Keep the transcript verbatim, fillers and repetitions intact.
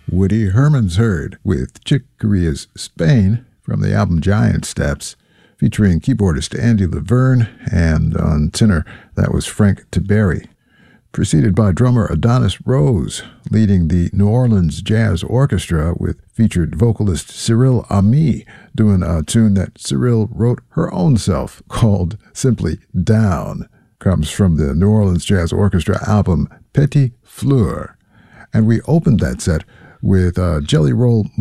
Woody Herman's Herd with Chick Corea's Spain from the album Giant Steps, featuring keyboardist Andy Laverne, and on tenor, that was Frank Tiberi. Preceded by drummer Adonis Rose, leading the New Orleans Jazz Orchestra with featured vocalist Cyril Ami, doing a tune that Cyril wrote her own self, called simply Down. Comes from the New Orleans Jazz Orchestra album Petit Fleur. And we opened that set with uh, Jelly Roll